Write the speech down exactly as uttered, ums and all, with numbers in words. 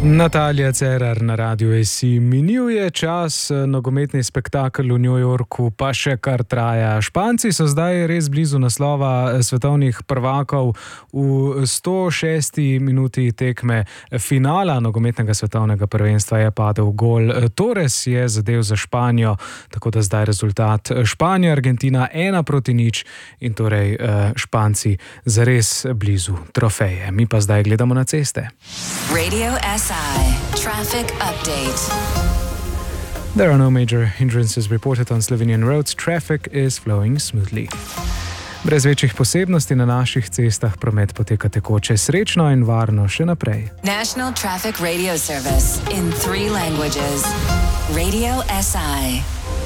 Natalija Cerar na Radiu S I. Minil je čas, nogometni spektakel v New Yorku pa še kar traja. Španci so zdaj res blizu naslova svetovnih prvakov. V sto šesti minuti tekme finala nogometnega svetovnega prvenstva je padel gol. Torres je zadev za Španijo, tako da zdaj rezultat Španija, Argentina ena proti nič in torej Španci zares blizu trofeje. Mi pa zdaj gledamo na ceste. Radio S I Traffic Update. There are no major hindrances reported on Slovenian roads. Traffic is flowing smoothly. Brez večjih posebnosti na naših cestah promet poteka tekoče, srečno in varno še naprej. National Traffic Radio Service in three languages. Radio S I.